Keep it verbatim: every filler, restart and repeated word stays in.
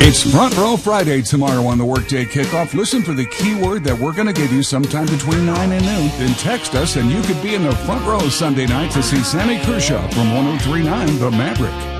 It's Front Row Friday tomorrow on the Workday Kickoff. Listen for the keyword that we're going to give you sometime between nine and noon. Then text us and you could be in the front row Sunday night to see Sammy Kershaw from one oh three point nine The Maverick.